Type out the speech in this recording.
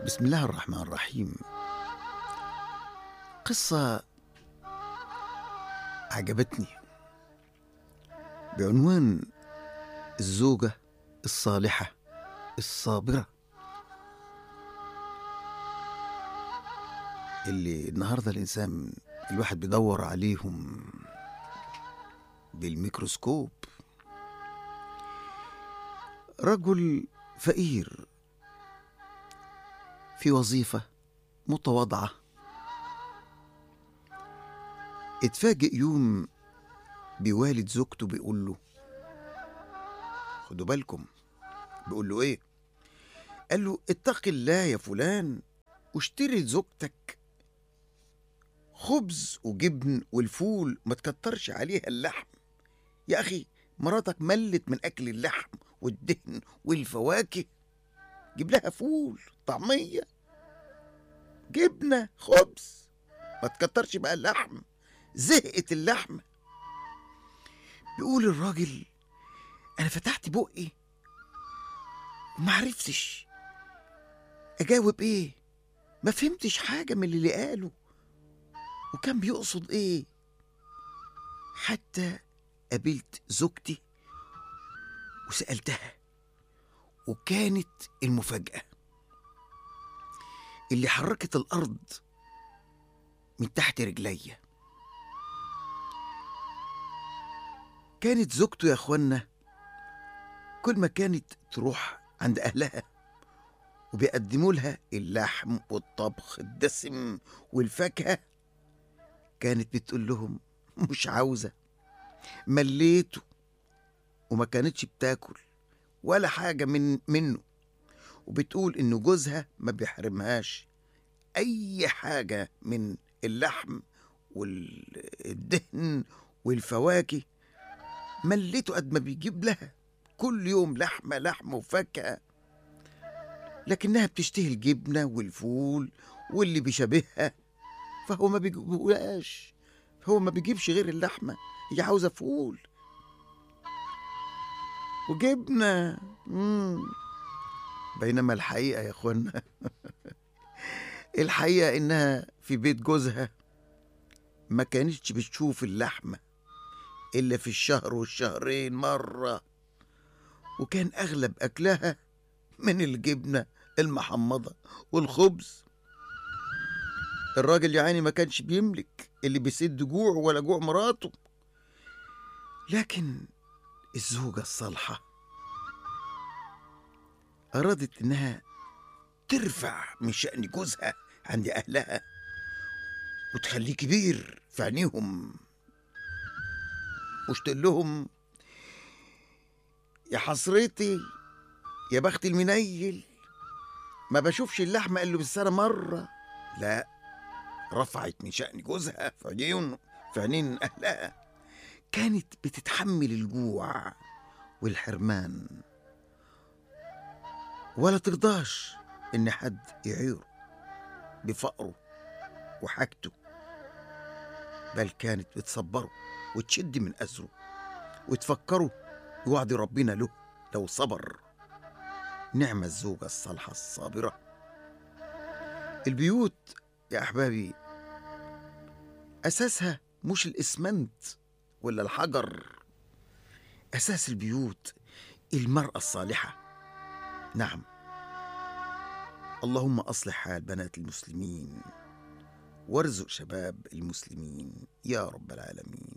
بسم الله الرحمن الرحيم. قصة عجبتني بعنوان الزوجة الصالحة الصابرة اللي النهاردة الواحد بيدور عليهم بالميكروسكوب. رجل فقير في وظيفة متواضعة اتفاجئ يوم بوالد زوجته بيقول له، خدوا بالكم، بيقول له ايه؟ قال له اتق الله يا فلان واشتري لزوجتك خبز وجبن والفول، ما تكترش عليها اللحم. يا اخي مراتك ملت من اكل اللحم والدهن والفواكه، جيب لها فول طعمية جبنة خبز، ما تكترش بقى اللحم، زهقت اللحمة. بيقول الراجل انا فتحت بقي وما عرفتش اجاوب ايه، ما فهمتش حاجة من اللي قاله وكان بيقصد ايه، حتى قابلت زوجتي وسألتها، وكانت المفاجأة اللي حركت الأرض من تحت رجليا. كانت زوجته يا أخوانا كل ما كانت تروح عند أهلها وبيقدموا لها اللحم والطبخ الدسم والفاكهة، كانت بتقول لهم مش عاوزة، مليته، وما كانتش بتاكل ولا حاجة منه، وبتقول إنه جوزها ما بيحرمهاش أي حاجة من اللحم والدهن والفواكه، مليته قد ما بيجيب لها كل يوم لحمة وفاكهة، لكنها بتشتهي الجبنة والفول واللي بيشبهها، فهو ما بيجيبهاش، هو ما بيجيبش غير اللحمة، هي عاوزة فول وجبنة. بينما الحقيقة يا اخوانا الحقيقة انها في بيت جوزها ما كانتش بتشوف اللحمة إلا في الشهر والشهرين مرة، وكان أغلب أكلها من الجبنة المحمضة والخبز. الراجل يعني ما كانش بيملك اللي بيسد جوعه ولا جوع مراته، لكن الزوجة الصالحة أرادت إنها ترفع من شأن جوزها عند أهلها وتخليه كبير في عينيهم، واشتقول لهم يا حسرتي يا بخت المنيل، ما بشوفش اللحمة إلا بالسنة مرة. لا، رفعت من شأن جوزها في عينين أهلها، كانت بتتحمل الجوع والحرمان ولا ترضاش إن حد يعيره بفقره وحاجته، بل كانت بتصبره وتشد من أسره وتفكره يوعد ربنا له لو صبر. نعم الزوجة الصالحة الصابرة. البيوت يا أحبابي أساسها مش الإسمنت ولا الحجر، أساس البيوت المرأة الصالحة. نعم، اللهم أصلح حال بنات المسلمين وارزق شباب المسلمين يا رب العالمين.